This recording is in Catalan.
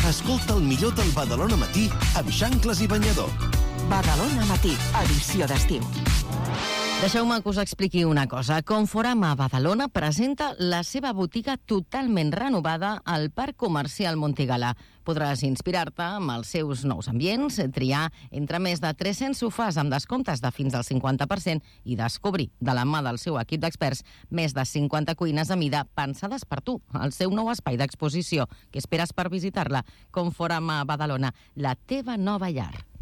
Escolta el millor del Badalona Matí amb Xancles i Banyador. Badalona Matí, edició d'estiu. Deixeu-me que us expliqui una cosa. Conforama Badalona presenta la seva botiga totalment renovada al Parc Comercial Montigalà. Podràs inspirar-te amb els seus nous ambients, triar entre més de 300 sofàs amb descomptes de fins al 50% i descobrir, de la mà del seu equip d'experts, més de 50 cuines a mida pensades per tu, el seu nou espai d'exposició. Què esperes per visitar-la? Conforama Badalona, la teva nova llar.